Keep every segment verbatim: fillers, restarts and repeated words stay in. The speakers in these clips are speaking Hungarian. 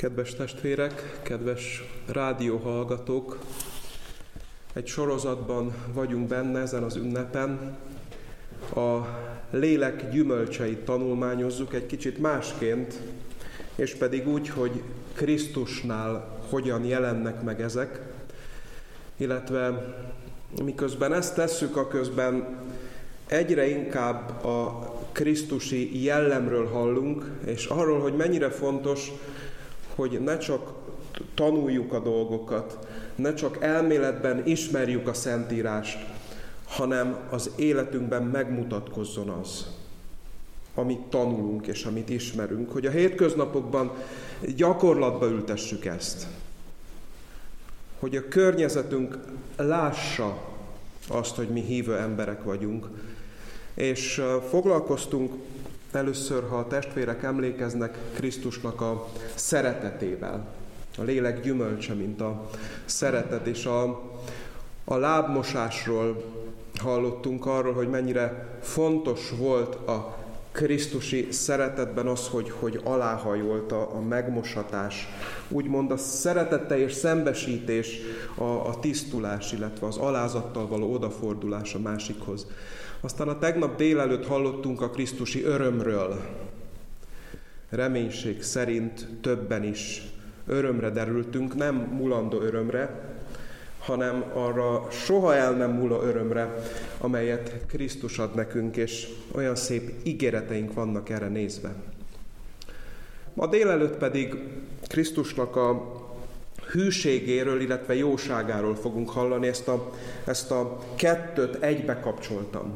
Kedves testvérek, kedves rádióhallgatók! Egy sorozatban vagyunk benne ezen az ünnepen. A lélek gyümölcseit tanulmányozzuk egy kicsit másként, és pedig úgy, hogy Krisztusnál hogyan jelennek meg ezek, illetve miközben ezt tesszük, aközben egyre inkább a krisztusi jellemről hallunk, és arról, hogy mennyire fontos, hogy ne csak tanuljuk a dolgokat, ne csak elméletben ismerjük a Szentírást, hanem az életünkben megmutatkozzon az, amit tanulunk és amit ismerünk, hogy a hétköznapokban gyakorlatba ültessük ezt, hogy a környezetünk lássa azt, hogy mi hívő emberek vagyunk. És foglalkoztunk először, ha a testvérek emlékeznek, Krisztusnak a szeretetével. A lélek gyümölcse, mint a szeretet, és a, a lábmosásról hallottunk, arról, hogy mennyire fontos volt a krisztusi szeretetben az, hogy, hogy aláhajolt a, a megmosatás. Úgymond a szeretetteljes szembesítés, a, a tisztulás, illetve az alázattal való odafordulás a másikhoz. Aztán a tegnap délelőtt hallottunk a krisztusi örömről. Reménység szerint többen is örömre derültünk, nem mulandó örömre, hanem arra soha el nem múló örömre, amelyet Krisztus ad nekünk, és olyan szép ígéreteink vannak erre nézve. Ma délelőtt pedig Krisztusnak a hűségéről, illetve jóságáról fogunk hallani, ezt a, ezt a kettőt egybe kapcsoltam.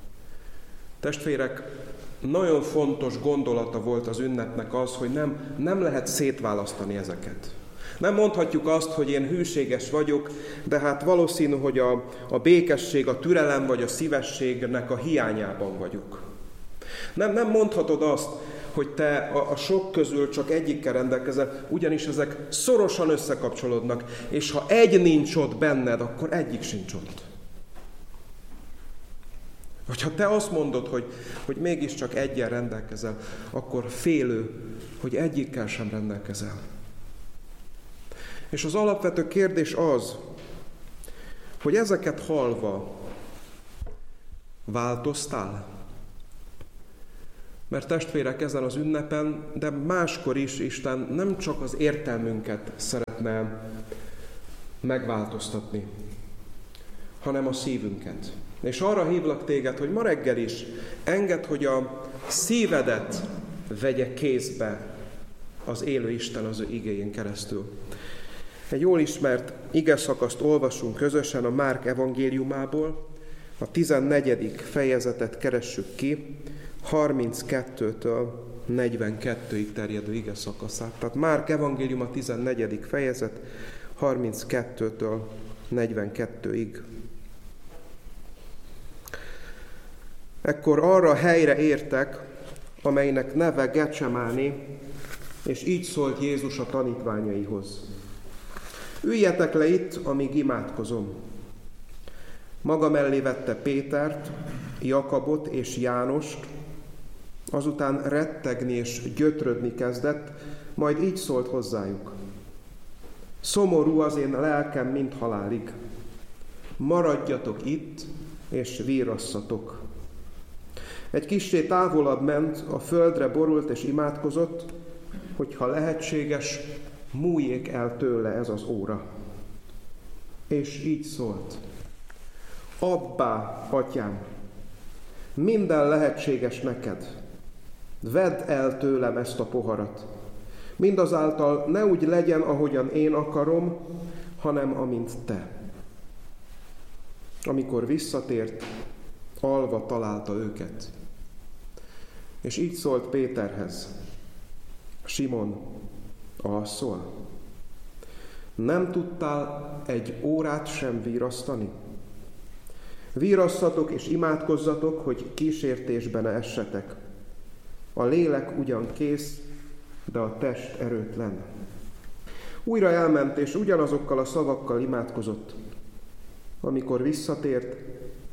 Testvérek, nagyon fontos gondolata volt az ünnepnek az, hogy nem, nem lehet szétválasztani ezeket. Nem mondhatjuk azt, hogy én hűséges vagyok, de hát valószínű, hogy a, a békesség, a türelem vagy a szívességnek a hiányában vagyok. Nem, nem mondhatod azt, hogy te a, a sok közül csak egyikkel rendelkezel, ugyanis ezek szorosan összekapcsolódnak, és ha egy nincs ott benned, akkor egyik sincs ott. Vagy ha te azt mondod, hogy, hogy mégiscsak eggyel rendelkezel, akkor félő, hogy egyikkel sem rendelkezel. És az alapvető kérdés az, hogy ezeket hallva változtál? Mert testvérek, ezen az ünnepen, de máskor is Isten nem csak az értelmünket szeretne megváltoztatni, hanem a szívünket. És arra hívlak téged, hogy ma reggel is engedd, hogy a szívedet vegye kézbe az élő Isten az ő igéjén keresztül. Egy jól ismert igeszakaszt olvasunk közösen a Márk evangéliumából, a tizennegyedik fejezetet keressük ki, harminckettőtől negyvenkettőig terjedő igeszakaszát. Tehát Márk evangélium a tizennegyedik fejezet, harminckettőtől negyvenkettőig. Ekkor arra a helyre értek, amelynek neve Gecsemáné, és így szólt Jézus a tanítványaihoz. Üljetek le itt, amíg imádkozom. Maga mellé vette Pétert, Jakabot és Jánost, azután rettegni és gyötrödni kezdett, majd így szólt hozzájuk. Szomorú az én lelkem, mint halálig. Maradjatok itt, és vírasszatok. Egy kissé távolabb ment, a földre borult és imádkozott, hogy ha lehetséges, múljék el tőle ez az óra. És így szólt. Abbá, atyám, minden lehetséges neked. Vedd el tőlem ezt a poharat. Mindazáltal ne úgy legyen, ahogyan én akarom, hanem amint te. Amikor visszatért, alva találta őket. És így szólt Péterhez. Simon, alszol? Nem tudtál egy órát sem vírasztani? Vírasszatok és imádkozzatok, hogy kísértésbe ne essetek. A lélek ugyan kész, de a test erőtlen. Újra elment, és ugyanazokkal a szavakkal imádkozott. Amikor visszatért,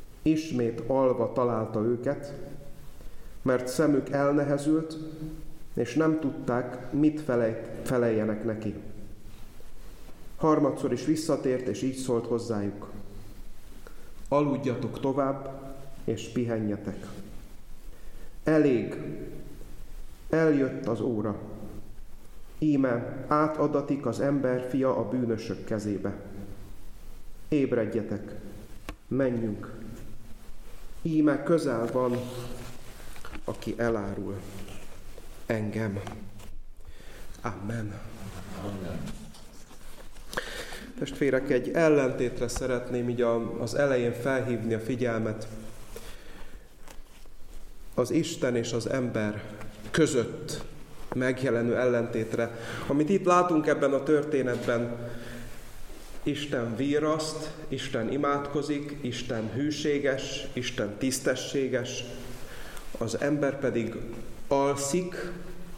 ismét alva találta őket, mert szemük elnehezült, és nem tudták, mit felej, feleljenek neki. Harmadszor is visszatért, és így szólt hozzájuk: aludjatok tovább, és pihenjetek. Elég, eljött az óra. Íme átadatik az ember fia a bűnösök kezébe. Ébredjetek, menjünk. Íme közel van, aki elárul engem. Amen. Amen. Testvérek, egy ellentétre szeretném így az elején felhívni a figyelmet. Az Isten és az ember között megjelenő ellentétre. Amit itt látunk ebben a történetben, Isten virraszt, Isten imádkozik, Isten hűséges, Isten tisztességes, az ember pedig alszik,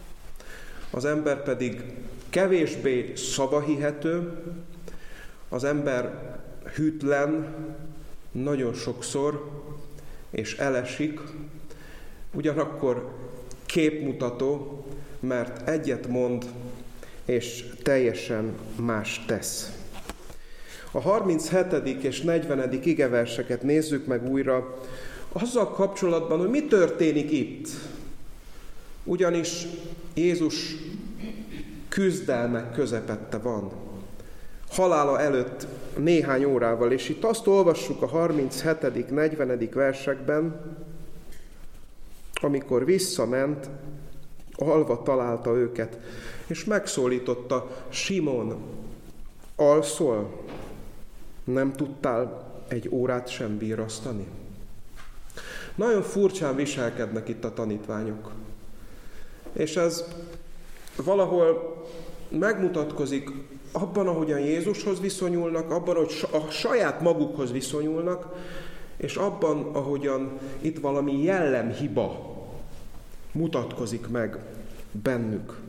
az ember pedig kevésbé szavahihető, az ember hűtlen nagyon sokszor, és elesik, ugyanakkor képmutató, mert egyet mond, és teljesen más tesz. A harminchetedik és negyvenedik igeverseket nézzük meg újra, azzal kapcsolatban, hogy mi történik itt. Ugyanis Jézus küzdelmek közepette van. Halála előtt néhány órával, és itt azt olvassuk a harminchetedik negyvenedik versekben, amikor visszament, alva találta őket, és megszólította: Simon, alszol? Nem tudtál egy órát sem virrasztani? Nagyon furcsán viselkednek itt a tanítványok. És ez valahol megmutatkozik abban, ahogyan Jézushoz viszonyulnak, abban, hogy a saját magukhoz viszonyulnak, és abban, ahogyan itt valami jellemhiba mutatkozik meg bennük.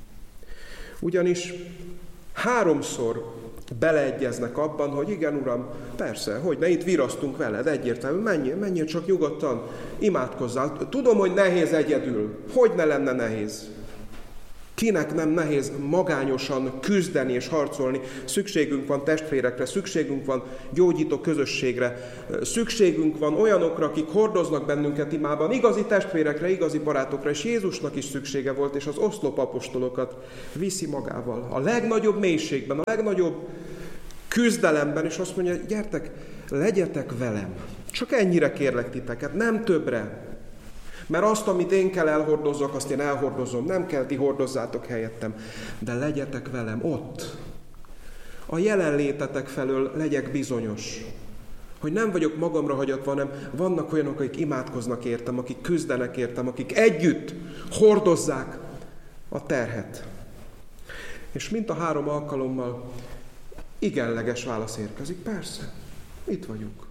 Ugyanis háromszor beleegyeznek abban, hogy igen, Uram, persze, hogy ne, itt virrasztunk veled, egyértelmű, menjél, menjél csak nyugodtan, imádkozzál. Tudom, hogy nehéz egyedül, hogy ne lenne nehéz. Kinek nem nehéz magányosan küzdeni és harcolni? Szükségünk van testvérekre, szükségünk van gyógyító közösségre, szükségünk van olyanokra, akik hordoznak bennünket imában, igazi testvérekre, igazi barátokra, és Jézusnak is szüksége volt, és az oszlop apostolokat viszi magával. A legnagyobb mélységben, a legnagyobb küzdelemben, és azt mondja: gyertek, legyetek velem. Csak ennyire kérlek titeket, nem többre. Mert azt, amit én kell elhordozzak, azt én elhordozom. Nem kell, ti hordozzátok helyettem. De legyetek velem ott. A jelenlétetek felől legyek bizonyos. Hogy nem vagyok magamra hagyatva, hanem vannak olyanok, akik imádkoznak értem, akik küzdenek értem, akik együtt hordozzák a terhet. És mint a három alkalommal igenleges válasz érkezik. Persze, itt vagyunk.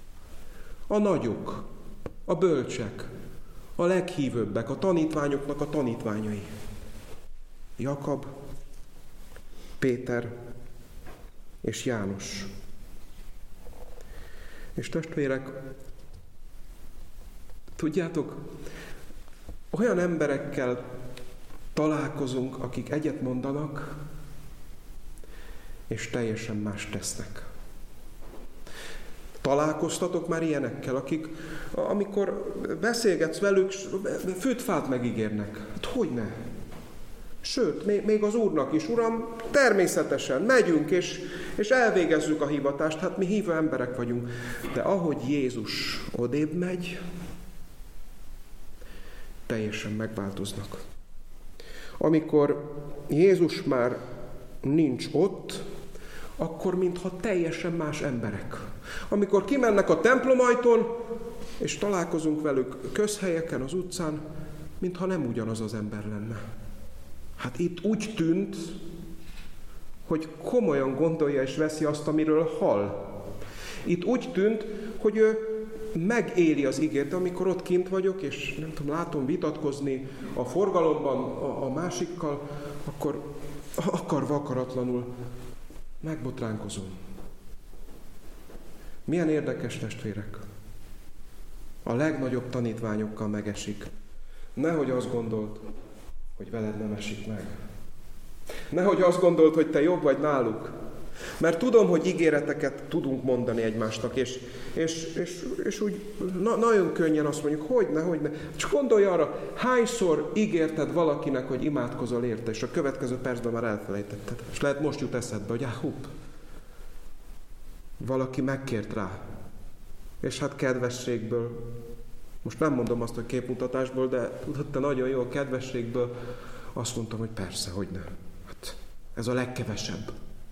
A nagyok, a bölcsek, a leghívőbbek, a tanítványoknak a tanítványai. Jakab, Péter és János. És testvérek, tudjátok, olyan emberekkel találkozunk, akik egyet mondanak, és teljesen más tesznek. Találkoztatok már ilyenekkel, akik, amikor beszélgetsz velük, fűtfát megígérnek. Hát hogyne? Sőt, még, még az Úrnak is: Uram, természetesen megyünk, és, és elvégezzük a hivatást, hát mi hívő emberek vagyunk. De ahogy Jézus odébb megy, teljesen megváltoznak. Amikor Jézus már nincs ott, akkor mintha teljesen más emberek. Amikor kimennek a templomajtón, és találkozunk velük közhelyeken, az utcán, mintha nem ugyanaz az ember lenne. Hát itt úgy tűnt, hogy komolyan gondolja és veszi azt, amiről hall. Itt úgy tűnt, hogy ő megéli az igét, de amikor ott kint vagyok, és nem tudom, látom vitatkozni a forgalomban a, a másikkal, akkor akarva akaratlanul megbotránkozom. Milyen érdekes, testvérek! A legnagyobb tanítványokkal megesik. Nehogy azt gondolt, hogy veled nem esik meg. Nehogy azt gondold, hogy te jobb vagy náluk. Mert tudom, hogy ígéreteket tudunk mondani egymásnak, és, és, és, és úgy na, nagyon könnyen azt mondjuk, hogyne, hogyne. Csak gondolj arra, hányszor ígérted valakinek, hogy imádkozol érte, és a következő percben már elfelejtetted. És lehet most jut eszedbe, hogy áh, hup, valaki megkért rá. És hát kedvességből, most nem mondom azt, hogy képmutatásból, de tudod, te nagyon jó, a kedvességből azt mondtam, hogy persze, hogyne. Hát ez a legkevesebb.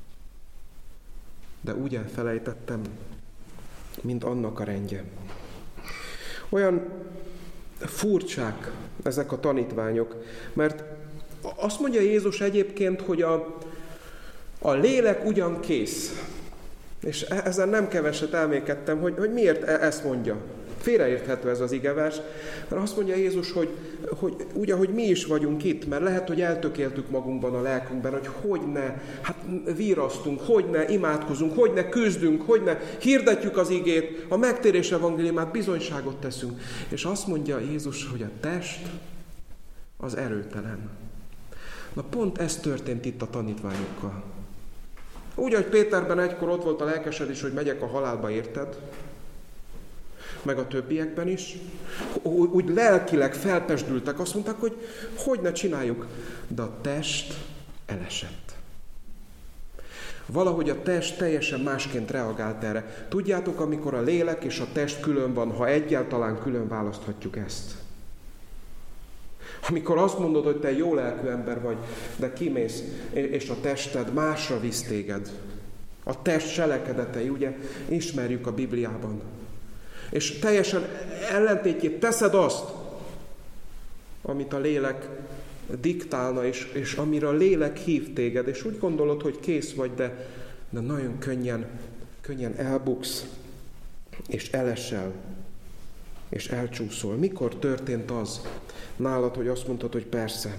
De úgy elfelejtettem, mint annak a rendje. Olyan furcsák ezek a tanítványok, mert azt mondja Jézus egyébként, hogy a, a lélek ugyan kész. És ezen nem keveset elmékedtem, hogy, hogy miért ezt mondja. Félreérthető ez az igevers, mert azt mondja Jézus, hogy, hogy úgy, ahogy mi is vagyunk itt, mert lehet, hogy eltökéltük magunkban a lelkünkben, hogy hogy ne, hát vírasztunk, hogy ne imádkozunk, hogy ne küzdünk, hogy ne hirdetjük az igét, a megtérés evangéliumát, bizonyságot teszünk. És azt mondja Jézus, hogy a test az erőtelen. Na pont ez történt itt a tanítványokkal. Úgy, hogy Péterben egykor ott volt a lelkesedés, hogy megyek a halálba, érted? Meg a többiekben is. Úgy lelkileg felpesdültek, azt mondták, hogy hogy ne csináljuk. De a test elesett. Valahogy a test teljesen másként reagált erre. Tudjátok, amikor a lélek és a test külön van, ha egyáltalán külön választhatjuk ezt. Amikor azt mondod, hogy te jó lelkű ember vagy, de kimész, és a tested másra visz téged. A test cselekedetei, ugye, ismerjük a Bibliában. És teljesen ellentétjét teszed azt, amit a lélek diktálna, és, és amire a lélek hív téged, és úgy gondolod, hogy kész vagy, de, de nagyon könnyen, könnyen elbuksz, és elesel, és elcsúszol. Mikor történt az nálad, hogy azt mondtad, hogy persze?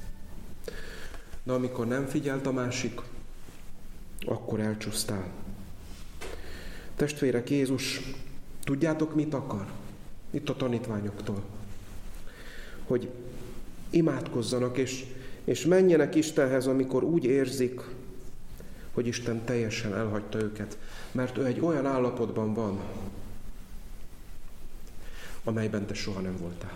De amikor nem figyelt a másik, akkor elcsúsztál. Testvérek, Jézus, tudjátok, mit akar? Itt a tanítványoktól. Hogy imádkozzanak, és, és menjenek Istenhez, amikor úgy érzik, hogy Isten teljesen elhagyta őket. Mert ő egy olyan állapotban van, amelyben te soha nem voltál.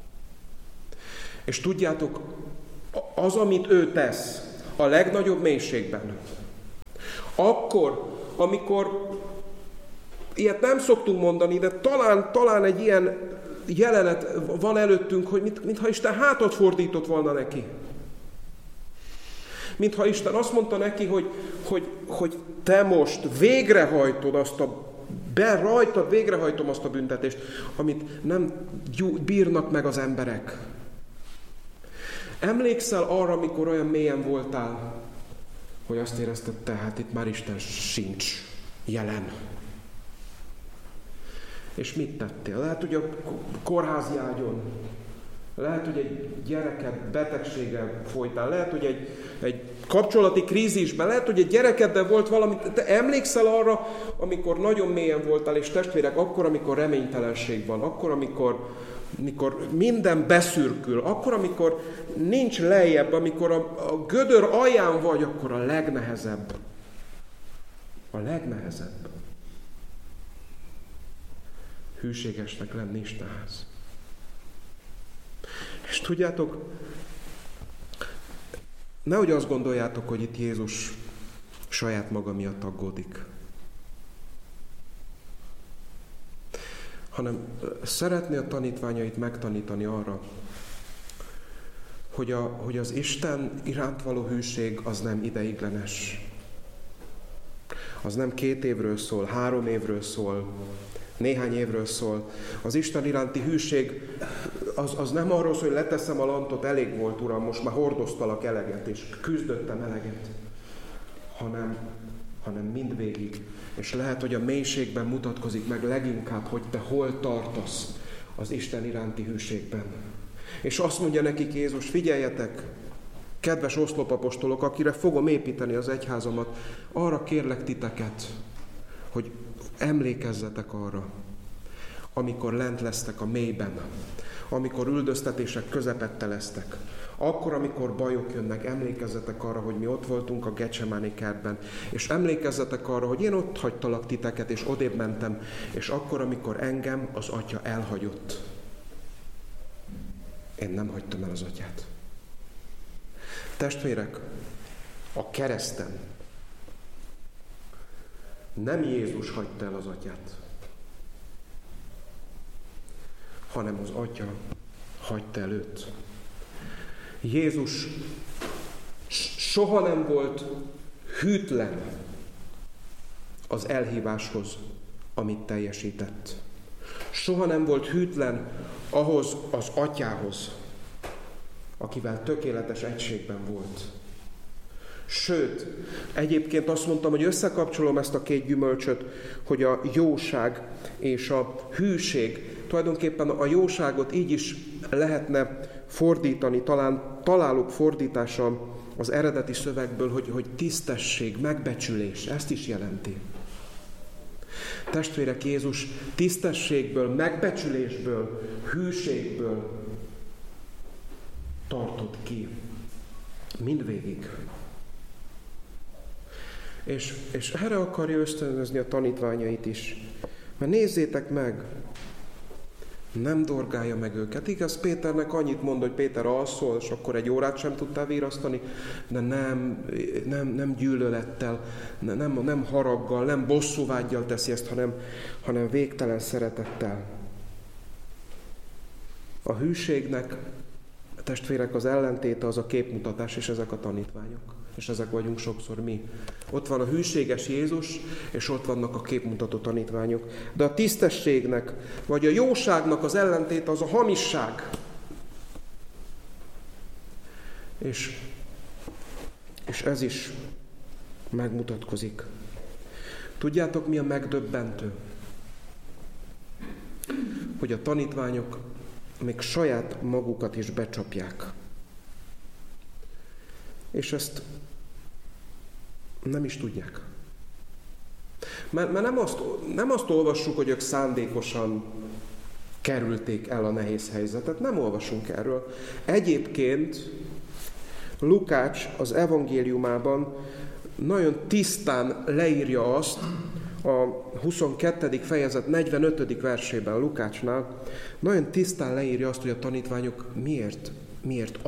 És tudjátok, az, amit ő tesz a legnagyobb mélységben, akkor, amikor ilyet nem szoktunk mondani, de talán, talán egy ilyen jelenet van előttünk, hogy mint, mintha Isten hátat fordított volna neki. Mintha Isten azt mondta neki, hogy, hogy, hogy te most végrehajtod azt a, be rajtad végrehajtom azt a büntetést, amit nem bírnak meg az emberek. Emlékszel arra, amikor olyan mélyen voltál, hogy azt érezted, te, hát itt már Isten sincs jelen. És mit tettél? Lehet, hogy a kórházi ágyon, lehet, hogy egy gyereket betegséggel folytál, lehet, hogy egy, egy kapcsolati krízisben, lehet, hogy egy gyerekeddel volt valami. Te emlékszel arra, amikor nagyon mélyen voltál, és testvérek, akkor, amikor reménytelenség van, akkor, amikor, amikor minden beszürkül, akkor, amikor nincs lejjebb, amikor a, a gödör alján vagy, akkor a legnehezebb. A legnehezebb. Hűségesnek lenni Istenhez. És tudjátok, nehogy azt gondoljátok, hogy itt Jézus saját maga miatt aggódik. Hanem szeretné a tanítványait megtanítani arra, hogy, a, hogy az Isten iránt való hűség az nem ideiglenes. Az nem két évről szól, három évről szól, néhány évről szól. Az Isten iránti hűség az, az nem arról szól, hogy leteszem a lantot, elég volt, Uram, most már hordoztalak eleget, és küzdöttem eleget, hanem, hanem mindvégig. És lehet, hogy a mélységben mutatkozik meg leginkább, hogy te hol tartasz az Isten iránti hűségben. És azt mondja nekik Jézus, figyeljetek, kedves oszlopapostolok, akire fogom építeni az egyházamat, arra kérlek titeket, hogy emlékezzetek arra, amikor lent lesztek a mélyben, amikor üldöztetések közepette lesztek, akkor, amikor bajok jönnek, emlékezzetek arra, hogy mi ott voltunk a Gecsemáni kertben, és emlékezzetek arra, hogy én ott hagytalak titeket, és odébb mentem, és akkor, amikor engem az Atya elhagyott, én nem hagytam el az Atyát. Testvérek, a kereszten nem Jézus hagyta el az Atyát, hanem az Atya hagyta el őt. Jézus soha nem volt hűtlen az elhíváshoz, amit teljesített. Soha nem volt hűtlen ahhoz az Atyához, akivel tökéletes egységben volt. Sőt, egyébként azt mondtam, hogy összekapcsolom ezt a két gyümölcsöt, hogy a jóság és a hűség, tulajdonképpen a jóságot így is lehetne fordítani, talán találok fordítása az eredeti szövegből, hogy, hogy tisztesség, megbecsülés, ezt is jelenti. Testvérek, Jézus tisztességből, megbecsülésből, hűségből tartott ki. Mindvégig. És, és erre akarja ösztönözni a tanítványait is. Mert nézzétek meg, nem dorgálja meg őket. Igaz, Péternek annyit mond, hogy Péter alszol, és akkor egy órát sem tudtál virasztani, de nem, nem, nem gyűlölettel, nem, nem haraggal, nem bosszúvággyal teszi ezt, hanem, hanem végtelen szeretettel. A hűségnek, a testvérek, az ellentéte az a képmutatás, és ezek a tanítványok. És ezek vagyunk sokszor mi. Ott van a hűséges Jézus, és ott vannak a képmutató tanítványok. De a tisztességnek, vagy a jóságnak az ellentéte az a hamisság. És, és ez is megmutatkozik. Tudjátok, mi a megdöbbentő? Hogy a tanítványok még saját magukat is becsapják. És ezt nem is tudják. Mert, mert nem, azt, nem azt olvassuk, hogy ők szándékosan kerülték el a nehéz helyzetet. Nem olvasunk erről. Egyébként Lukács az evangéliumában nagyon tisztán leírja azt, a huszonkettedik fejezet negyvenötödik versében Lukácsnál, nagyon tisztán leírja azt, hogy a tanítványok miért, miért